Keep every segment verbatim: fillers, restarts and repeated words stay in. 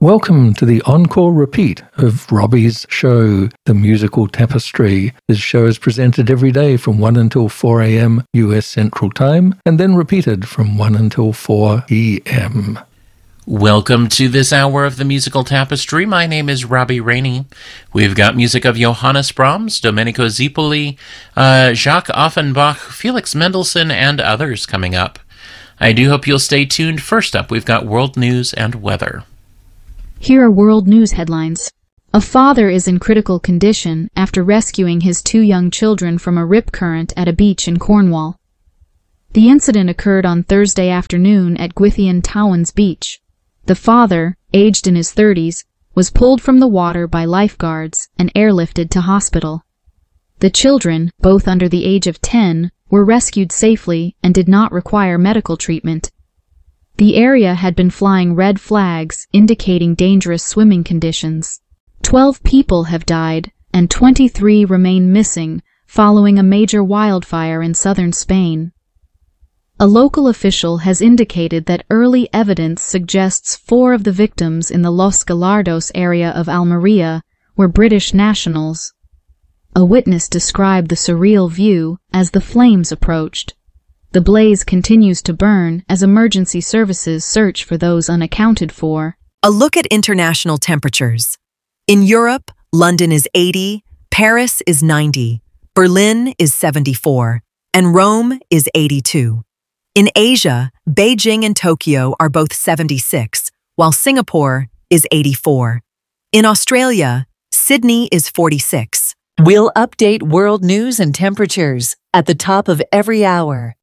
Welcome to the encore repeat of Robbie's show, The Musical Tapestry. This show is presented every day from one until four a.m. U S Central Time, and then repeated from one until four p.m. Welcome to this hour of The Musical Tapestry. My name is Robbie Rainey. We've got music of Johannes Brahms, Domenico Zipoli, uh, Jacques Offenbach, Felix Mendelssohn, and others coming up. I do hope you'll stay tuned. First up, we've got world news and weather. Here are world news headlines. A father is in critical condition after rescuing his two young children from a rip current at a beach in Cornwall. The incident occurred on Thursday afternoon at Gwythian Towans Beach. The father, aged in his thirties, was pulled from the water by lifeguards and airlifted to hospital. The children, both under the age of ten, were rescued safely and did not require medical treatment. The area had been flying red flags indicating dangerous swimming conditions. Twelve people have died and twenty-three remain missing following a major wildfire in southern Spain. A local official has indicated that early evidence suggests four of the victims in the Los Gallardos area of Almeria were British nationals. A witness described the surreal view as the flames approached. The blaze continues to burn as emergency services search for those unaccounted for. A look at international temperatures. In Europe, London is eighty, Paris is ninety, Berlin is seventy-four, and Rome is eighty-two. In Asia, Beijing and Tokyo are both seventy-six, while Singapore is eighty-four. In Australia, Sydney is forty-six. We'll update world news and temperatures at the top of every hour.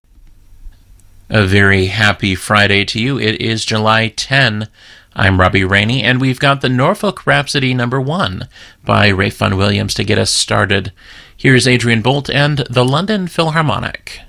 A very happy Friday to you. It is July tenth. I'm Robbie Rainey, and we've got the Norfolk Rhapsody number one by Ralph Vaughan Williams to get us started. Here's Adrian Bolt and the London Philharmonic.